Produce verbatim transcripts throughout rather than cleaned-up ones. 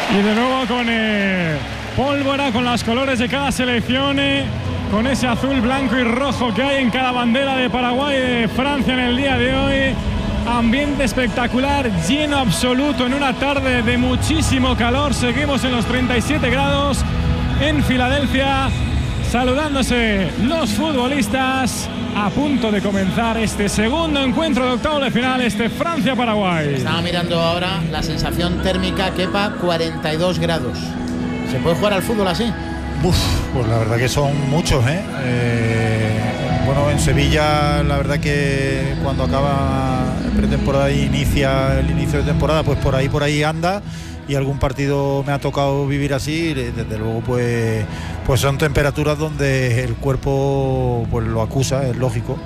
Y de nuevo con eh, pólvora, con los colores de cada selección, eh, con ese azul, blanco y rojo que hay en cada bandera de Paraguay y de Francia en el día de hoy. Ambiente espectacular, lleno absoluto en una tarde de muchísimo calor. Seguimos en los treinta y siete grados en Filadelfia, saludándose los futbolistas, a punto de comenzar este segundo encuentro de octavos de final, este Francia-Paraguay. Estaba mirando ahora la sensación térmica, quepa cuarenta y dos grados. ¿Se puede jugar al fútbol así? Uf, pues la verdad que son muchos, ¿eh? eh bueno, en Sevilla la verdad que cuando acaba pretemporada y inicia el inicio de temporada, pues por ahí por ahí anda, y algún partido me ha tocado vivir así. Desde luego pues pues son temperaturas donde el cuerpo pues lo acusa, es lógico.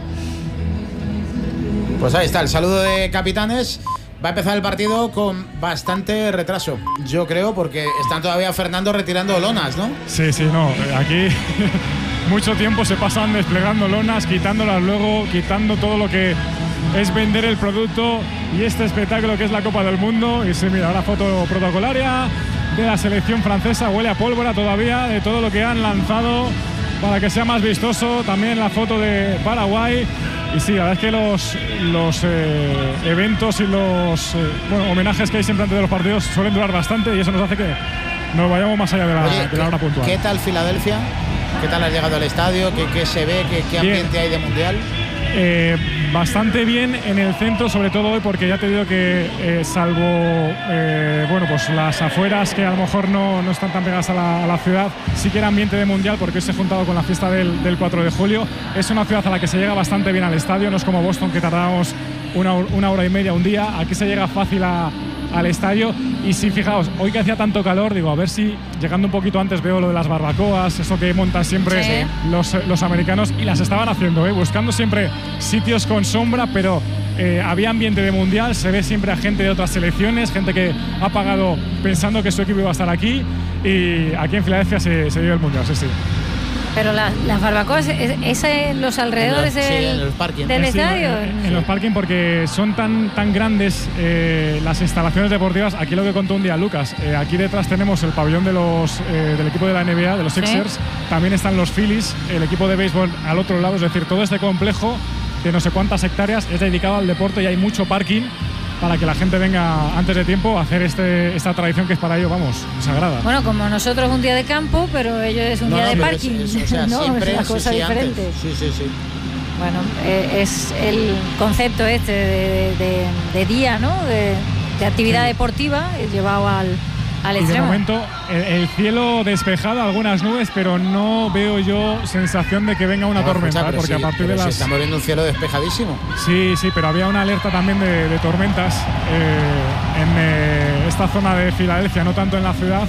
Pues ahí está el saludo de capitanes. Va a empezar el partido con bastante retraso, yo creo, porque están todavía Fernando retirando lonas, ¿no? Sí, sí, no, aquí mucho tiempo se pasan desplegando lonas, quitándolas luego, quitando todo lo que es vender el producto y este espectáculo que es la Copa del Mundo. Y sí, mira, ahora foto protocolaria de la selección francesa, huele a pólvora todavía de todo lo que han lanzado para que sea más vistoso. También la foto de Paraguay. Y sí, la verdad es que los, los eh, eventos y los eh, bueno, homenajes que hay siempre antes de los partidos suelen durar bastante, y eso nos hace que nos vayamos más allá de la, Oye, de la hora puntual. ¿Qué tal Filadelfia? ¿Qué tal has llegado al estadio? ¿Qué, qué se ve? ¿Qué, qué ambiente hay de mundial? Eh, bastante bien en el centro, sobre todo hoy, porque ya te digo que eh, salvo eh, bueno, pues las afueras que a lo mejor no, no están tan pegadas a la, a la ciudad, sí que era ambiente de mundial, porque hoy se ha juntado con la fiesta del, del cuatro de julio. Es una ciudad a la que se llega bastante bien al estadio, no es como Boston que tardamos una, una hora y media, un día. Aquí se llega fácil a, al estadio. Y sí, fijaos, hoy que hacía tanto calor, digo, a ver si llegando un poquito antes veo lo de las barbacoas, eso que montan siempre sí. los, los americanos, y las estaban haciendo, ¿eh? Buscando siempre sitios con sombra, pero eh, había ambiente de mundial. Se ve siempre a gente de otras selecciones, gente que ha pagado pensando que su equipo iba a estar aquí, y aquí en Filadelfia se, se vive el mundial, sí, sí. Pero la, las barbacoas, ¿es, es en los alrededores en los, del, sí, en los parking. del Sí, estadio? En, en los parking, porque son tan, tan grandes eh, las instalaciones deportivas. Aquí lo que contó un día Lucas, eh, aquí detrás tenemos el pabellón de los, eh, del equipo de la N B A, de los Sixers. ¿Sí? También están los Phillies, el equipo de béisbol al otro lado. Es decir, todo este complejo de no sé cuántas hectáreas es dedicado al deporte, y hay mucho parking para que la gente venga antes de tiempo a hacer este, esta tradición que es para ellos, vamos, sagrada. Bueno, como nosotros un día de campo, pero ellos es un no, día no, de parking. Es, es, o sea, no, siempre, es una sí, cosa sí, diferente. Antes. Sí, sí, sí. Bueno, eh, es el concepto este de, de, de día, ¿no? De, de actividad sí. deportiva llevado al, al y extremo. De momento, el, el cielo despejado, algunas nubes, pero no veo yo sensación de que venga una no, tormenta, escucha, porque sí, a partir de las… Si estamos viendo un cielo despejadísimo. Sí, sí, pero había una alerta también de, de tormentas eh, en eh, esta zona de Filadelfia, no tanto en la ciudad.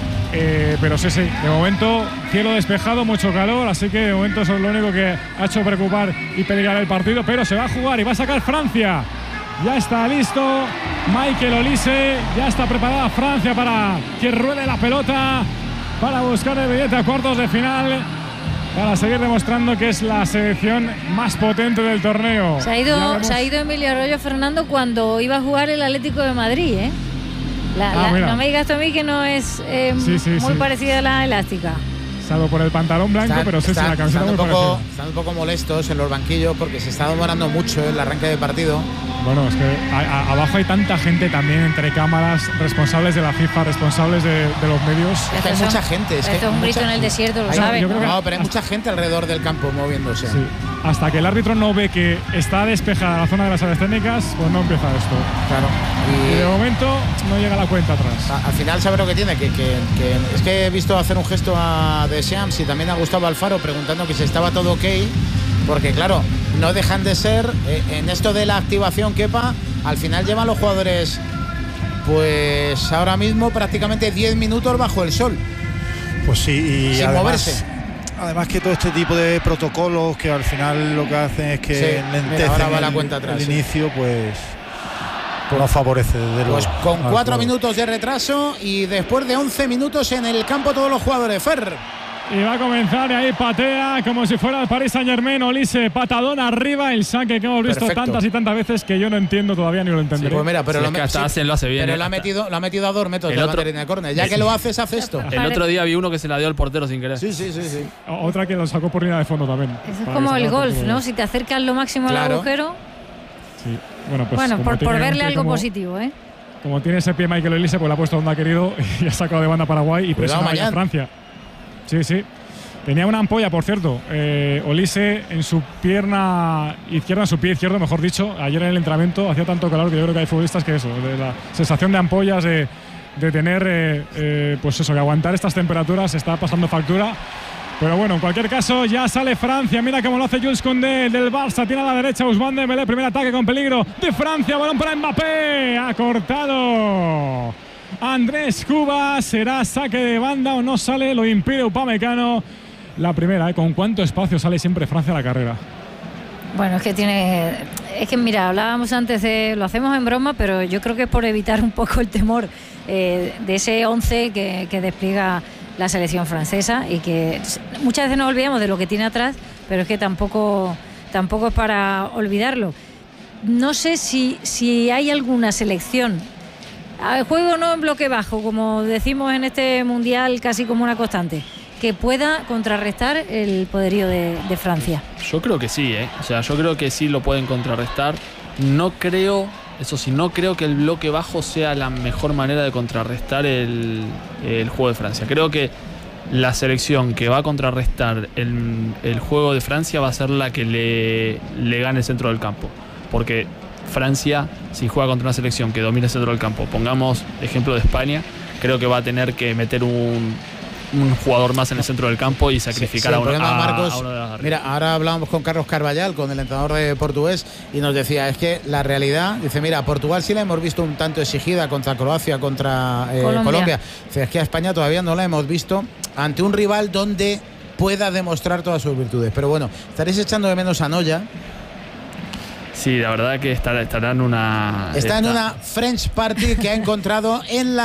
Eh, pero sí, sí, de momento cielo despejado, mucho calor, así que de momento eso es lo único que ha hecho preocupar y peligrar el partido. Pero se va a jugar y va a sacar Francia. Ya está listo Michael Olise, ya está preparada Francia para que ruede la pelota, para buscar el billete a cuartos de final, para seguir demostrando que es la selección más potente del torneo. Se ha ido, se ha ido Emilio Arroyo, Fernando, cuando iba a jugar el Atlético de Madrid, ¿eh? La, ah, la, no me digas tú a mí que no es eh, sí, sí, muy sí. parecida a la elástica. Salvo por el pantalón blanco, están, pero sí, están, sí, la camiseta muy un poco, parecida. Están un poco molestos en los banquillos porque se está demorando mucho el arranque del partido. Bueno, es que a, a, abajo hay tanta gente también, entre cámaras, responsables de la FIFA, responsables de, de los medios. Es que hay son, mucha gente. Es esto que es un grito mucha, en el desierto, lo hay, sabes. No, ¿no? no, pero hay mucha gente alrededor del campo moviéndose. Sí. Hasta que el árbitro no ve que está despejada la zona de las áreas técnicas, pues no empieza esto. Claro. Y, y de momento no llega la cuenta atrás. A, al final, ¿sabe lo que tiene? Que, que, que es que he visto hacer un gesto a De Shams y también a Gustavo Alfaro preguntando que si estaba todo ok, porque claro, no dejan de ser eh, en esto de la activación Kepa, al final llevan los jugadores pues ahora mismo prácticamente diez minutos bajo el sol. Pues sí, y sin además, moverse. Además que todo este tipo de protocolos que al final lo que hacen es que sí, lentecen ahora va el, la cuenta atrás, el sí. inicio, pues, pues no favorece desde luego. Pues con cuatro minutos de retraso y después de once minutos en el campo todos los jugadores. Fer. Y va a comenzar y ahí patea como si fuera el Paris Saint-Germain. Olise, patadón arriba, el saque que hemos visto Perfecto. tantas y tantas veces que yo no entiendo todavía ni lo entenderé. Sí, pues mira, pero sí, lo, es que hasta sí, Asen lo hace bien. Pero eh, lo ha metido, lo ha metido a dos metros el de otro, la de córner. Ya que lo haces, haz esto. El otro día vi uno que se la dio al portero sin querer. Sí, sí, sí, sí. Otra que lo sacó por línea de fondo también. Eso es como el golf, ¿no? Si te acercas lo máximo claro. al agujero. Sí. Bueno, pues bueno por, por verle algo como, positivo, ¿eh? Como tiene ese pie Michael Olise, pues le ha puesto donde ha querido y ha sacado de banda Paraguay y presiona a Francia. Sí, sí. Tenía una ampolla, por cierto, eh, Olise en su pierna izquierda, en su pie izquierdo, mejor dicho. Ayer en el entrenamiento hacía tanto calor que yo creo que hay futbolistas que eso, de la sensación de ampollas, de, de tener, eh, eh, pues eso, que aguantar estas temperaturas, está pasando factura. Pero bueno, en cualquier caso, ya sale Francia. Mira cómo lo hace Jules Koundé del Barça. Tiene a la derecha Ousmane Dembélé. Primer ataque con peligro de Francia. Balón para Mbappé. Ha cortado Andrés Cubas. ¿Será saque de banda o no sale? Lo impide Upamecano. La primera, ¿eh? ¿Con cuánto espacio sale siempre Francia a la carrera? Bueno, es que tiene... Es que mira, hablábamos antes de... Lo hacemos en broma, pero yo creo que es por evitar un poco el temor eh, de ese once que, que despliega la selección francesa y que muchas veces nos olvidamos de lo que tiene atrás, pero es que tampoco, tampoco es para olvidarlo. No sé si, si hay alguna selección, juego no en bloque bajo, como decimos en este mundial casi como una constante, que pueda contrarrestar el poderío de, de Francia. Yo creo que sí, ¿eh? O sea, yo creo que sí lo pueden contrarrestar. No creo, eso sí, no creo que el bloque bajo sea la mejor manera de contrarrestar el, el juego de Francia. Creo que la selección que va a contrarrestar el, el juego de Francia va a ser la que le, le gane el centro del campo. Porque Francia, si juega contra una selección que domina el centro del campo, pongamos ejemplo de España, creo que va a tener que meter un... un jugador más en el centro del campo y sacrificar sí, sí, a, uno, a, Marcos, a uno de las arriba. Mira, ahora hablábamos con Carlos Carvallal, con el entrenador de portugués, y nos decía, es que la realidad, dice, mira, a Portugal sí la hemos visto un tanto exigida contra Croacia, contra eh, Colombia. Colombia. Dice, es que a España todavía no la hemos visto ante un rival donde pueda demostrar todas sus virtudes. Pero bueno, estaréis echando de menos a Noya. Sí, la verdad que estará, estará en una... Está, está en una French Party que ha encontrado en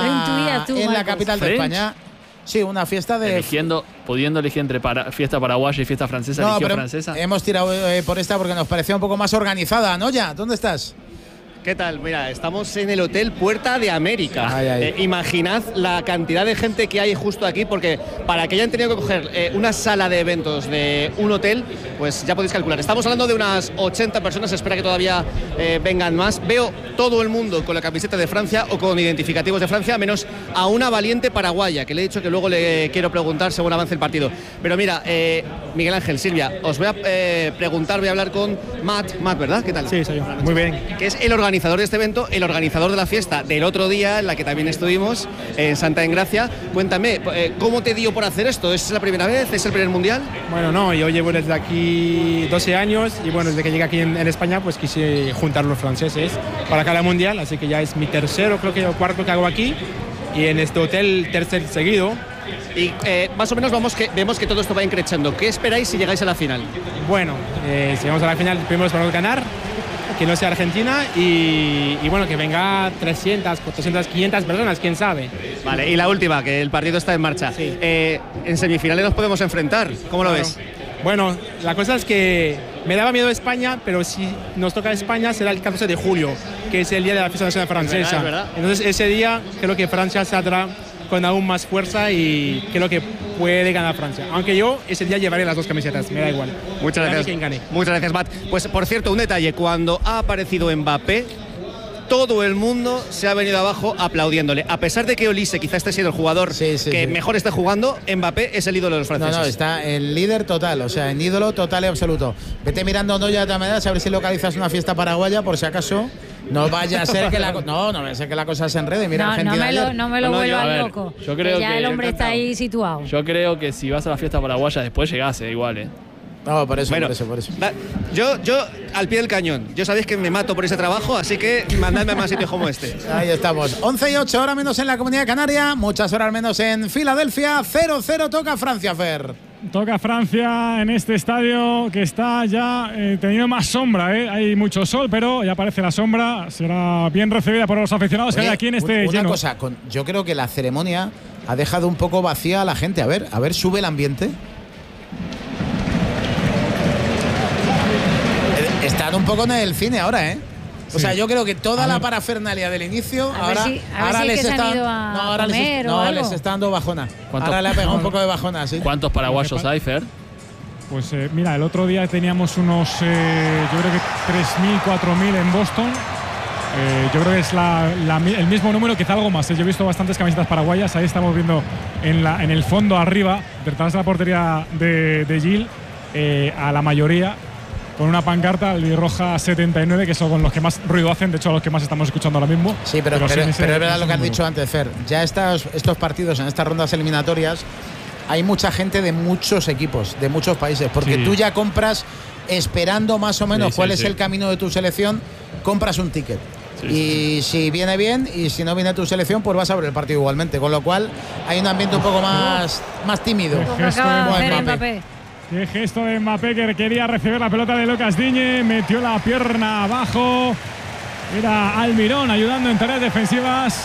la, tú, en Marcos. la capital French. de España. Sí, una fiesta de... Eligiendo, pudiendo elegir entre para, fiesta paraguaya y fiesta francesa, no, eligió pero francesa. Hemos tirado eh, por esta porque nos parecía un poco más organizada. Noya, ¿dónde estás? ¿Qué tal? Mira, estamos en el Hotel Puerta de América. Ay, ay. Eh, imaginad la cantidad de gente que hay justo aquí, porque para que hayan tenido que coger eh, una sala de eventos de un hotel, pues ya podéis calcular. Estamos hablando de unas ochenta personas, se espera que todavía eh, vengan más. Veo todo el mundo con la camiseta de Francia o con identificativos de Francia, menos a una valiente paraguaya, que le he dicho que luego le quiero preguntar según avance el partido. Pero mira, eh, Miguel Ángel, Silvia, os voy a eh, preguntar, voy a hablar con Matt, Matt, ¿verdad? ¿Qué tal? Sí, soy yo. Muy bien. Que es el organizador organizador de este evento, el organizador de la fiesta del otro día, en la que también estuvimos, en Santa Engracia. Cuéntame, eh, ¿cómo te dio por hacer esto? ¿Es la primera vez? ¿Es el primer mundial? Bueno, no, yo llevo desde aquí doce años y bueno, desde que llegué aquí en, en España, pues quise juntar los franceses para cada mundial, así que ya es mi tercero, creo que o cuarto que hago aquí, y en este hotel tercer seguido. Y eh, más o menos vamos que, vemos que todo esto va increciendo. ¿Qué esperáis si llegáis a la final? Bueno, eh, si llegamos a la final, primero esperamos ganar, que no sea Argentina, y, y bueno, que venga trescientas, cuatrocientas, quinientas personas, quién sabe. Vale, y la última, que el partido está en marcha. Sí. Eh, en semifinales nos podemos enfrentar, ¿cómo lo Claro. ves? Bueno, la cosa es que me daba miedo España, pero si nos toca España será el catorce de julio, que es el día de la fiesta nacional francesa. Es verdad, es verdad. Entonces ese día creo que Francia saldrá con aún más fuerza y creo que puede ganar Francia. Aunque yo ese día llevaré las dos camisetas, me da igual. Muchas Gane gracias. quien gane. Muchas gracias, Matt. Pues por cierto, un detalle, cuando ha aparecido Mbappé, todo el mundo se ha venido abajo aplaudiéndole. A pesar de que Olise quizá esté siendo el jugador Sí, sí, que sí. mejor esté jugando, Mbappé es el ídolo de los No, franceses. no, está en líder total, o sea, en ídolo total y absoluto. Vete mirando Noya de todas maneras, a ver si localizas una fiesta paraguaya, por si acaso. No vaya a ser que la, co- no, no vaya a ser que la cosa se enrede. Mira No, no Argentina me lo, ayer. no me lo No, no, yo- vuelvan a ver, loco. yo creo ya que- el hombre está ahí situado. Yo creo que si vas a la fiesta paraguaya después llegase igual, ¿eh? No, por eso, Bueno, por eso, por eso. da- yo, yo al pie del cañón. Yo sabéis que me mato por ese trabajo, así que mandadme a más sitios como este. Ahí estamos. once y ocho, horas menos en la Comunidad Canaria, muchas horas menos en Filadelfia. cero cero toca Francia, Fer. Toca Francia en este estadio que está ya eh, teniendo más sombra, ¿eh? Hay mucho sol, pero ya aparece la sombra. Será bien recibida por los aficionados que Oye, hay aquí en este una lleno. cosa, con- yo creo que la ceremonia ha dejado un poco vacía a la gente. A ver, a ver, sube el ambiente. Están un poco en el cine ahora, ¿eh? O Sí. sea, yo creo que toda A la ver. parafernalia del inicio, A ver ahora, si- a ver ahora si es les que se han está, ido a no, ahora les, comer est- o no, algo. les está dando bajona. ¿Cuánto? Ahora le ha pegado un No. poco de bajona, sí. ¿Cuántos paraguayos hay, Fer? Pues eh, mira, el otro día teníamos unos, eh, yo creo que tres mil, cuatro mil en Boston. Eh, yo creo que es la, la, el mismo número, quizá algo más. ¿eh? Yo he visto bastantes camisetas paraguayas. Ahí estamos viendo en, la, en el fondo arriba, detrás de la portería de, de Gil, eh, a la mayoría, con una pancarta albirroja setenta y nueve, que son con los que más ruido hacen, de hecho los que más estamos escuchando ahora mismo. Sí, pero, pero, sí, pero, ese- es verdad ese lo que has número. dicho antes, Fer. Ya estos, estos partidos, en estas rondas eliminatorias, hay mucha gente de muchos equipos, de muchos países, porque Sí. tú ya compras esperando más o menos Sí, sí, cuál es sí. el camino de tu selección, compras un ticket. Sí, y si viene bien y si no viene tu selección, pues vas a ver el partido igualmente. Con lo cual hay un ambiente un poco más, más tímido. Qué Lo que gesto acaba de de hacer Mbappé. Mbappé. Qué gesto de Mbappé, que quería recibir la pelota de Lucas Digne, metió la pierna abajo. Era Almirón ayudando en tareas defensivas.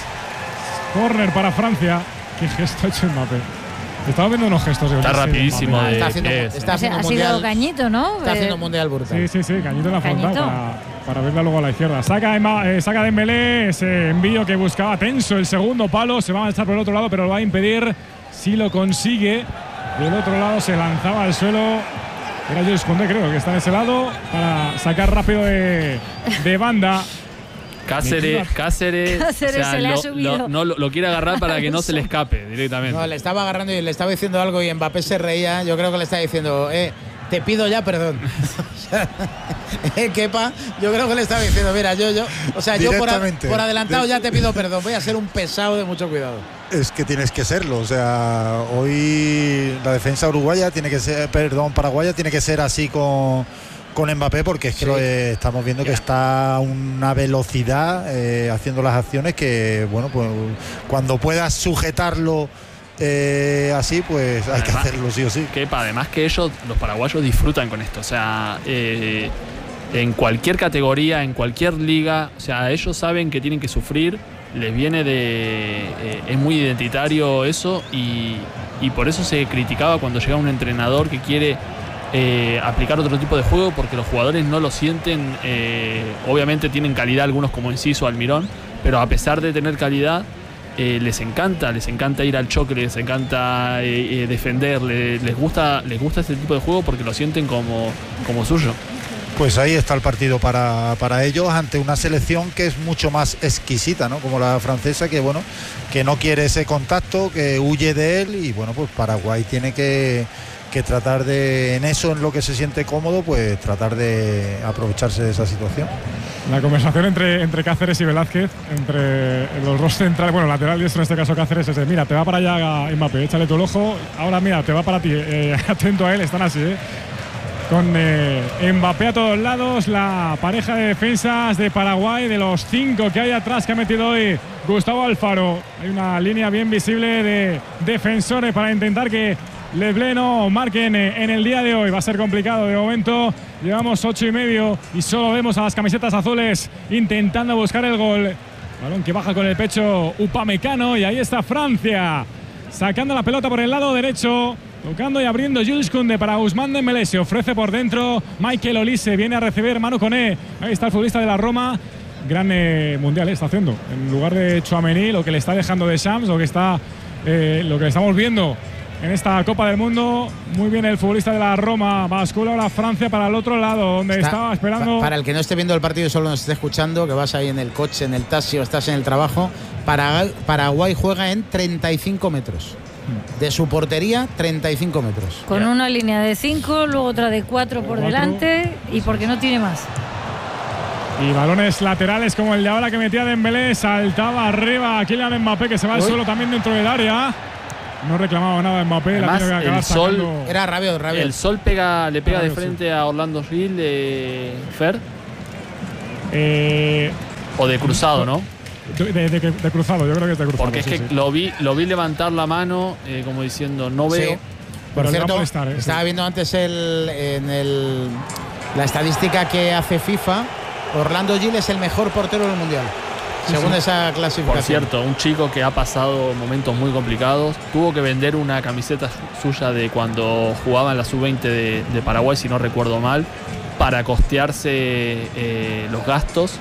Córner para Francia. Qué gesto ha hecho Mbappé. Estaba viendo unos gestos. Está sí, de rapidísimo Mbappé. de Está haciendo, pies. está Ha, haciendo ha un sido mundial, cañito, ¿no? está Eh, haciendo un mundial brutal. Sí, sí, sí, cañito en la frontal Cañito. para, para verla luego a la izquierda. Saca, Emma- eh, saca Dembélé, ese envío que buscaba tenso, el segundo palo, se va a marchar por el otro lado, pero lo va a impedir si lo consigue. Del otro lado se lanzaba al suelo. Era Jules Koundé, creo, que está en ese lado, para sacar rápido de, de banda. Cáceres, Cáceres, Cáceres se le ha lo, subido. lo- no, lo, lo quiere agarrar para que no se le escape directamente. No, le estaba agarrando y le estaba diciendo algo y Mbappé se reía. Yo creo que le estaba diciendo, eh, te pido ya perdón. O sea, eh, Kepa, yo creo que le estaba diciendo, mira, yo, yo, o sea, yo por, a- Directamente. por adelantado De- ya te pido perdón. Voy a ser un pesado de mucho cuidado. Es que tienes que serlo, o sea, hoy la defensa uruguaya tiene que ser, perdón, paraguaya tiene que ser así con, con Mbappé, porque es que Sí. lo, eh, estamos viendo que está a una velocidad eh, haciendo las acciones que, bueno, pues cuando puedas sujetarlo eh, así, pues hay que Además, hacerlo sí o sí. Que pa, además que ellos, los paraguayos, disfrutan con esto. O sea, eh, en cualquier categoría, en cualquier liga, o sea, ellos saben que tienen que sufrir, les viene de... eh, es muy identitario eso y, y por eso se criticaba cuando llega un entrenador que quiere eh, aplicar otro tipo de juego, porque los jugadores no lo sienten. Eh, obviamente tienen calidad algunos como Enciso, Almirón, pero a pesar de tener calidad, Eh, les encanta, les encanta ir al choque, les encanta eh, eh, defender, le- les gusta, les gusta este tipo de juego porque lo sienten como, como suyo. Pues ahí está el partido para, para ellos ante una selección que es mucho más exquisita, ¿no? Como la francesa, que bueno, que no quiere ese contacto, que huye de él, y bueno, pues Paraguay tiene que, que tratar de, en eso en lo que se siente cómodo, pues tratar de aprovecharse de esa situación. La conversación entre, entre Cáceres y Velázquez, entre los dos centrales, bueno, lateral diestro en este caso Cáceres, es de, mira, te va para allá Mbappé, échale tu el ojo, ahora mira, te va para ti, eh, atento a él, están así, ¿eh? Con eh, Mbappé a todos lados, la pareja de defensas de Paraguay, de los cinco que hay atrás que ha metido hoy Gustavo Alfaro. Hay una línea bien visible de defensores para intentar que Les Bleus no marquen en el día de hoy. Va a ser complicado. De momento llevamos ocho y medio y solo vemos a las camisetas azules intentando buscar el gol. Balón que baja con el pecho Upamecano y ahí está Francia sacando la pelota por el lado derecho. Tocando y abriendo Jules Koundé para Ousmane Dembélé. Se ofrece por dentro Michael Olise. Viene a recibir Manu Koné. Ahí está el futbolista de la Roma. Gran eh, mundial eh, está haciendo. En lugar de Tchouaméni, lo que le está dejando de Shams, lo que, está, eh, lo que estamos viendo en esta Copa del Mundo. Muy bien el futbolista de la Roma. Bascula ahora Francia para el otro lado, donde Está- estaba esperando. pa- Para el que no esté viendo el partido y solo nos esté escuchando, que vas ahí en el coche, en el taxi o estás en el trabajo, Paraguay, Paraguay juega en treinta y cinco metros. De su portería, treinta y cinco metros. Con Ya. una línea de cinco, luego otra de cuatro por Cuatro. delante y porque no tiene más. Y balones laterales como el de ahora que metía Dembélé. Saltaba arriba Kylian Mbappé, que se va al Uy. suelo también dentro del área. No reclamaba nada Mbappé. La Además, tiene que acabar el sol- sacando. Era Rabiot, Rabiot. El sol pega, le pega de Claro, sí. frente a Orlando Gil, de Fer, Eh, o de cruzado, ¿no? de, de- de- de cruzado, yo creo que es de cruzado. Porque es sí, que sí. lo vi, lo vi levantar la mano, eh, como diciendo, no Sí. veo. Por Pero le va a cierto, molestar, ¿eh? estaba Sí. viendo antes el, en el, la estadística que hace FIFA. Orlando Gil es el mejor portero del mundial. según sí. esa clasificación. Por cierto, un chico que ha pasado momentos muy complicados, tuvo que vender una camiseta suya de cuando jugaba en la sub veinte de, de Paraguay, si no recuerdo mal, para costearse eh, los gastos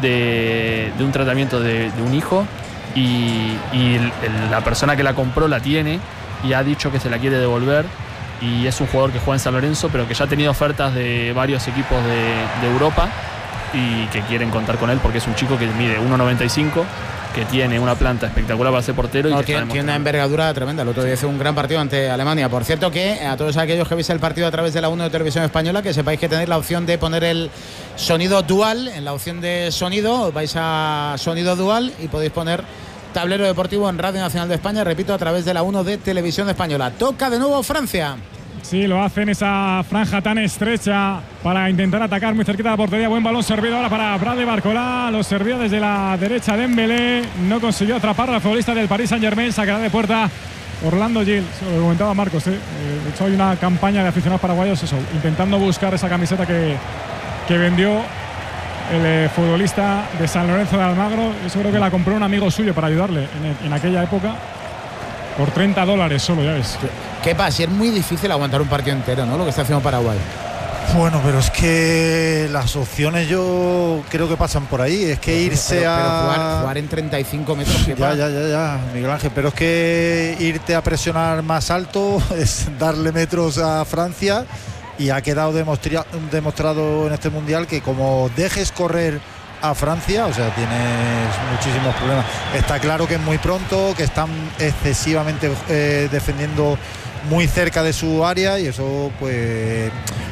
de, de un tratamiento de, de un hijo, y, y el, el, la persona que la compró la tiene y ha dicho que se la quiere devolver, y es un jugador que juega en San Lorenzo, pero que ya ha tenido ofertas de varios equipos de, de Europa y que quieren contar con él porque es un chico que mide uno noventa y cinco, que tiene una planta espectacular para ser portero. No, y que tiene, tiene una envergadura tremenda. El otro día hizo un gran partido ante Alemania. Por cierto que a todos aquellos que veis el partido a través de la uno de Televisión Española, que sepáis que tenéis la opción de poner el sonido dual. En la opción de sonido vais a sonido dual y podéis poner Tablero Deportivo en Radio Nacional de España, repito, a través de la uno de Televisión Española. Toca de nuevo Francia. Sí, lo hace en esa franja tan estrecha para intentar atacar muy cerquita de la portería. Buen balón servido ahora para Bradley Barcola. Lo servía desde la derecha Dembélé. No consiguió atrapar al futbolista del Paris Saint-Germain. Sacará de puerta Orlando Gil. Se lo comentaba Marcos. ¿eh? De hecho, hay una campaña de aficionados paraguayos eso, intentando buscar esa camiseta que, que vendió el eh, futbolista de San Lorenzo de Almagro. Yo creo que la compró un amigo suyo para ayudarle en, en aquella época. Por treinta dólares solo, ya ves. ¿Qué pasa? Es muy difícil aguantar un partido entero, ¿no? Lo que está haciendo Paraguay. Bueno, pero es que las opciones yo creo que pasan por ahí. Es que pero, irse pero, a... Pero jugar, jugar en treinta y cinco metros... Ya, ya, ya, ya, Miguel Ángel. Pero es que irte a presionar más alto es darle metros a Francia, y ha quedado demostra- demostrado en este Mundial que como dejes correr a Francia, o sea, tienes muchísimos problemas. Está claro que es muy pronto, que están excesivamente eh, defendiendo muy cerca de su área, y eso pues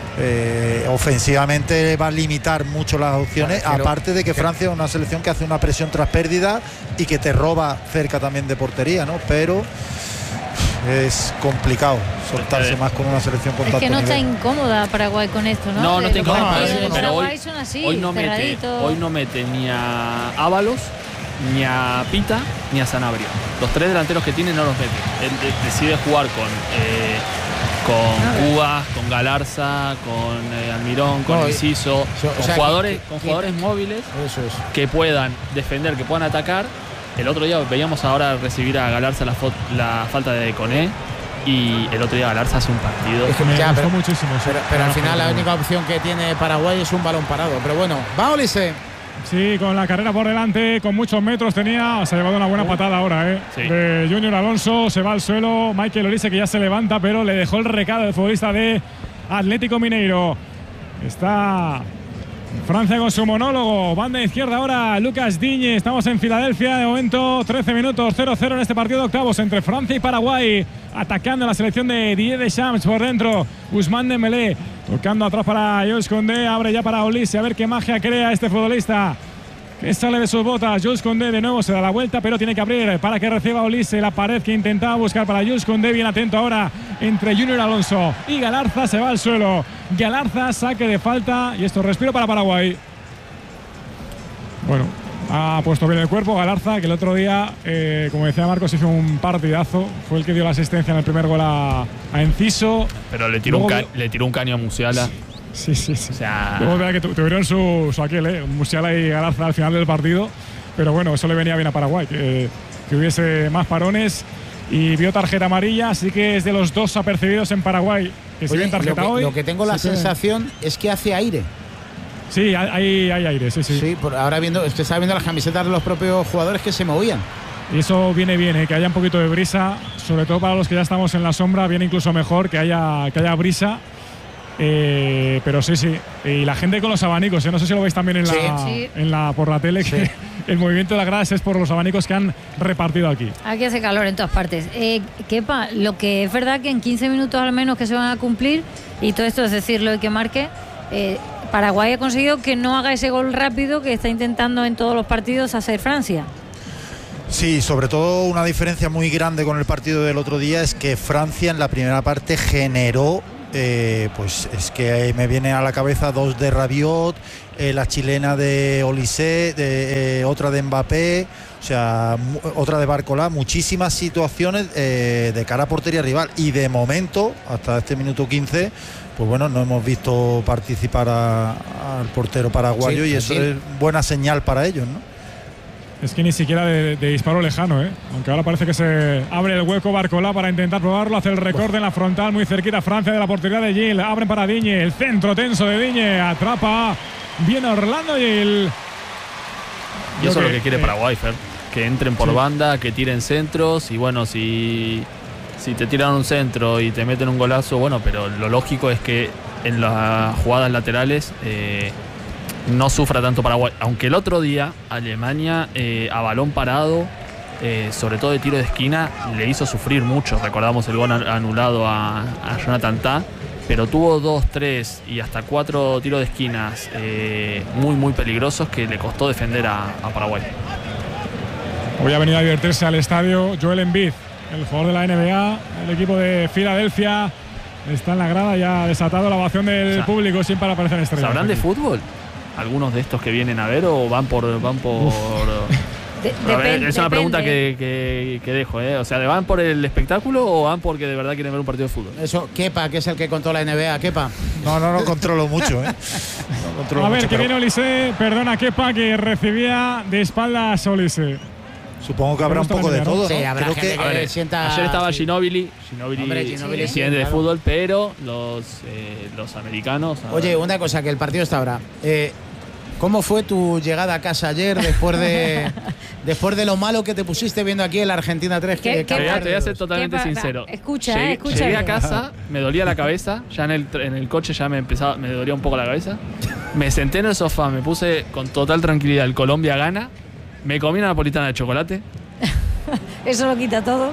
eh, ofensivamente va a limitar mucho las opciones, pero, aparte de que Francia es una selección que hace una presión tras pérdida y que te roba cerca también de portería, ¿no? Pero es complicado soltarse eh, más con una selección con es tanto que no nivel. Está incómoda Paraguay con esto, ¿no? No, no está incómoda, no, pero, pero hoy, son así, hoy, no mete, hoy no mete ni a Ábalos, ni a Pita, ni a Sanabria. Los tres delanteros que tiene no los mete. Él de, decide jugar con eh, con Cubas, con Galarza, con eh, Almirón, con no, Enciso, so, con, o sea, jugadores, que, con que, jugadores que, móviles eso es. que puedan defender, que puedan atacar. El otro día veíamos ahora recibir a Galarza la, la falta de Koné, y el otro día Galarza hace un partido. Es que me ya, gustó pero, muchísimo. Pero, pero al final la única opción que tiene Paraguay es un balón parado. Pero bueno, va Olise. Sí, con la carrera por delante, con muchos metros tenía, se ha llevado una buena patada ahora, ¿eh? Sí. De Junior Alonso, se va al suelo, Michael Olise que ya se levanta, pero le dejó el recado del futbolista de Atlético Mineiro. Está Francia con su monólogo, banda izquierda ahora Lucas Digne. Estamos en Filadelfia, de momento trece minutos, cero cero en este partido de octavos entre Francia y Paraguay, atacando la selección de Didier Deschamps por dentro, Ousmane Dembélé tocando atrás para Jules Koundé, abre ya para Olise, a ver qué magia crea este futbolista que sale de sus botas. Jules Koundé de nuevo se da la vuelta, pero tiene que abrir para que reciba Olise la pared que intentaba buscar para Jules Koundé. Bien atento ahora entre Junior Alonso y Galarza, se va al suelo. Galarza, saque de falta, y esto respiro para Paraguay. Bueno, ha puesto bien el cuerpo Galarza, que el otro día, eh, como decía Marcos, hizo un partidazo. Fue el que dio la asistencia en el primer gol a, a Enciso. Pero le tiró, Luego, un, ca- le tiró un caño a Musiala. Sí, sí, sí. O sea... Luego que tuvieron su, su aquel, ¿eh? Musiala y Galarza al final del partido. Pero bueno, eso le venía bien a Paraguay, que, que hubiese más parones. Y vio tarjeta amarilla, así que es de los dos apercibidos en Paraguay que se ven tarjeta lo que, hoy. Lo que tengo la sí, sensación sí. es que hace aire. Sí, hay, hay aire, sí, sí. Sí, por ahora viendo, es que estaba viendo las camisetas de los propios jugadores que se movían. Y eso viene bien, ¿eh? Que haya un poquito de brisa, sobre todo para los que ya estamos en la sombra, viene incluso mejor que haya, que haya brisa. Eh, pero sí, sí. Y la gente con los abanicos, ¿eh? No sé si lo veis también en la, sí. En la por la tele, sí. Que el movimiento de las gradas es por los abanicos que han repartido aquí. Aquí hace calor en todas partes. Eh, Kepa, lo que es verdad que en quince minutos al menos que se van a cumplir, y todo esto es decirlo y que marque, eh, Paraguay ha conseguido que no haga ese gol rápido que está intentando en todos los partidos hacer Francia. Sí, sobre todo una diferencia muy grande con el partido del otro día es que Francia en la primera parte generó, eh, pues es que me viene a la cabeza dos de Rabiot, eh, la chilena de Olise, de, eh, otra de Mbappé, o sea, mu- otra de Barcola, muchísimas situaciones eh, de cara a portería rival, y de momento, hasta este minuto quince, pues bueno, no hemos visto participar a, al portero paraguayo, sí, y eso sí. Es buena señal para ellos, ¿no? Es que ni siquiera de, de disparo lejano, ¿eh? Aunque ahora parece que se abre el hueco Barcola para intentar probarlo. Hace el recorte en la frontal, muy cerquita Francia de la portería de Gil. Abren para Digne, el centro tenso de Digne. Atrapa, viene Orlando Gil. Y eso es lo que quiere eh, Paraguay, Fer. Que entren por sí. banda, que tiren centros. Y bueno, si, si te tiran un centro y te meten un golazo, bueno, pero lo lógico es que en las jugadas laterales eh, no sufra tanto Paraguay. Aunque el otro día Alemania eh, a balón parado, eh, sobre todo de tiro de esquina, le hizo sufrir mucho. Recordamos el gol anulado a, a Jonathan Tah, pero tuvo dos, tres y hasta cuatro tiros de esquinas eh, muy, muy peligrosos que le costó defender a, a Paraguay. Hoy ha venido a divertirse al estadio Joel Embiid, el jugador de la N B A, el equipo de Filadelfia. Está en la grada, ya ha desatado la ovación del o sea, público sin para aparecer en estrellas. ¿Sabrán de fútbol? ¿Algunos de estos que vienen a ver o van por... Van por de, a ver, depende, es una pregunta depende. que, que, que dejo, ¿eh? O sea, ¿van por el espectáculo o van porque de verdad quieren ver un partido de fútbol? Eso, Kepa, que es el que controla la N B A, Kepa. No, no, no controlo mucho, ¿eh? No controlo a ver, mucho, que pero... viene Olise, perdona Kepa, que recibía de espaldas a Olise. Supongo que habrá un poco de todo, ¿no? Sí, habrá Creo gente que, que, sienta... Ayer estaba sí. Ginóbili, Ginóbili, Hombre, Ginóbili sí, sí, de claro. fútbol, pero los, eh, los americanos... Oye, una cosa, que el partido está ahora. Eh, ¿Cómo fue tu llegada a casa ayer después de después de lo malo que te pusiste viendo aquí el Argentina tres? ¿Qué- Que, qué Te voy, a, va- te voy a ser totalmente ¿Qué va- sincero. Escucha, llegué, eh, escucha llegué a bien. casa, me dolía la cabeza, ya en el, tr- en el coche ya me empezaba, me dolía un poco la cabeza. Me senté en el sofá, me puse con total tranquilidad el Colombia gana, me comí una napolitana de chocolate Eso lo quita todo.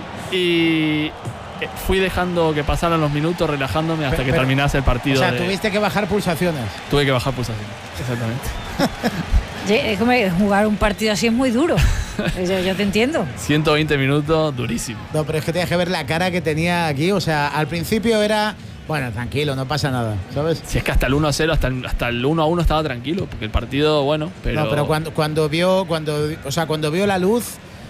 y eh, fui dejando que pasaran los minutos, relajándome hasta Pero- que pero- terminase el partido. O sea, de- tuviste que bajar pulsaciones. Tuve que bajar pulsación. Exactamente. Ye- Es como jugar un partido así es muy duro. yo, yo te entiendo. ciento veinte minutos, durísimo. No, pero es que tienes que ver la cara que tenía aquí. O sea, al principio era... Bueno, tranquilo, no pasa nada, ¿sabes? Si es que hasta el uno a cero, hasta el, hasta el uno a uno estaba tranquilo, porque el partido, bueno, pero... No, pero cuando, cuando vio cuando o sea, cuando vio la luz,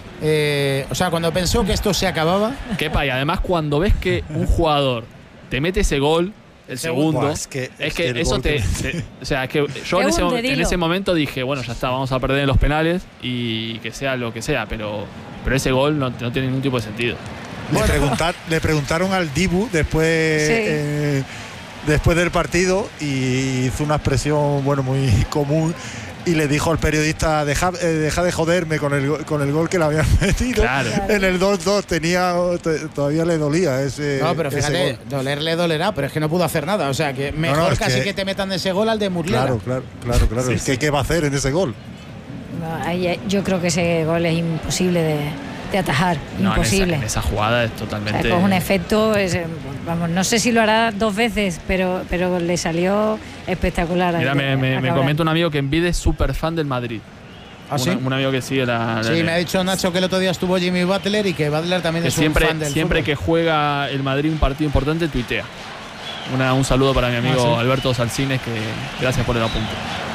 eh, o sea, cuando pensó que esto se acababa... Kepa, y además cuando ves que un jugador te mete ese gol, el segundo, Buah, es que- es es que que el eso gol te, que- te- O sea, es que yo Te en ese, hunde, mo- en dilo. ese momento dije, bueno, ya está, vamos a perder en los penales y que sea lo que sea, pero, pero ese gol no, no tiene ningún tipo de sentido. Le, preguntar, le preguntaron al Dibu después, Sí. eh, después del partido y hizo una expresión bueno muy común y le dijo al periodista deja, eh, deja de joderme con el, go- con el gol que le habían metido. Claro. En el dos dos tenía t- todavía le dolía ese No, pero ese fíjate, gol. dolerle dolerá, pero es que no pudo hacer nada. O sea, que mejor no, es casi que... que- te metan ese gol al de Murrieta. Claro, claro, claro, claro. Sí, Es que sí. ¿qué va a hacer en ese gol? No, ahí, yo creo que ese gol es imposible de, de atajar. No, en esa, imposible. en esa jugada es O sea, totalmente... con un efecto, es, eh, vamos, no sé si lo hará dos veces, pero, pero le salió espectacular. Mira, me, me, me Acabar. comenta un amigo que Envide es súper fan del Madrid. ¿Ah, sí? Un, un amigo que sigue la... la- Sí, me ha dicho Nacho que el otro día estuvo Jimmy Butler y que Butler también que es siempre, un fan del siempre fútbol. que juega el Madrid un partido importante, tuitea. Una- un saludo para mi amigo Ah, sí. Alberto Salcines, que gracias por el apunte.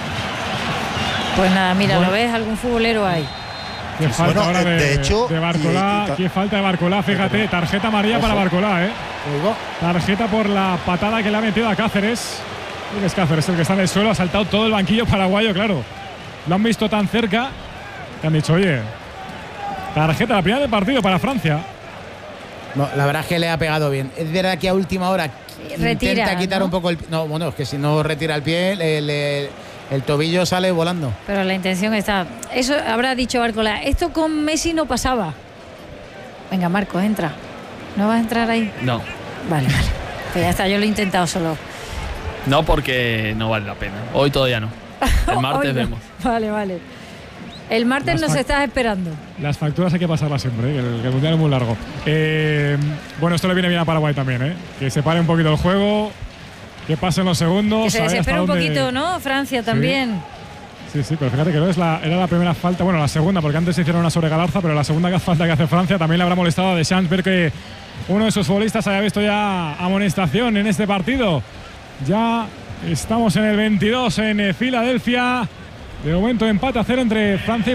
Pues nada, mira, Bueno. ¿lo ves? Algún futbolero hay. Qué falta Bueno, ahora eh, de, de hecho, de Barcolá. y- y ta- Qué falta de Barcolá, fíjate. Tarjeta amarilla para Barcolá, ¿eh? Oigo. Tarjeta por la patada que le ha metido a Cáceres. ¿Quién es Cáceres? El que está en el suelo. Ha saltado todo el banquillo paraguayo, claro. Lo han visto tan cerca que han dicho, oye, tarjeta, la primera del partido para Francia. No, la verdad es que le ha pegado bien. Es verdad que a última hora Retira, intenta quitar ¿no? un poco el... No, bueno, es que si no retira el pie, le- le- el tobillo sale volando. Pero la intención está. Eso habrá dicho Barcola. Esto con Messi no pasaba. Venga, Marcos, entra. ¿No vas a entrar ahí? No, Vale, vale. Pues ya está, yo lo he intentado solo. no porque no vale la pena. Hoy todavía no. El martes Hoy no. vemos. Vale, vale. El martes Las nos fac- estás esperando. Las facturas hay que pasarlas siempre, ¿eh? que, el, que el mundial es muy largo. Eh, bueno, esto le viene bien a Paraguay también, ¿eh? Que se pare un poquito el juego, que pasen los segundos. Que se a ver hasta desespera un dónde- poquito, ¿no? Francia también. Sí, sí, pero fíjate que no es la, era la primera falta, bueno, la segunda, porque antes se hicieron una sobre Galarza, pero la segunda falta que hace Francia también le habrá molestado a Deschamps ver que uno de sus futbolistas haya visto ya amonestación en este partido. Ya estamos en el veintidós en eh, Filadelfia. De momento empate a cero entre Francia y